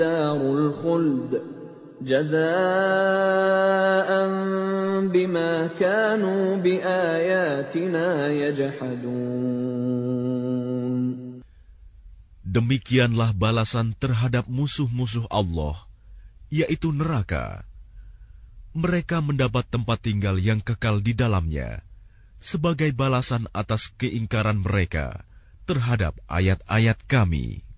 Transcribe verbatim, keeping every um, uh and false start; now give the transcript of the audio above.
darul khuld jazaa'an bima kanu biayatina yajhadun. Demikianlah balasan terhadap musuh-musuh Allah, yaitu neraka. Mereka mendapat tempat tinggal yang kekal di dalamnya, sebagai balasan atas keingkaran mereka terhadap ayat-ayat Kami.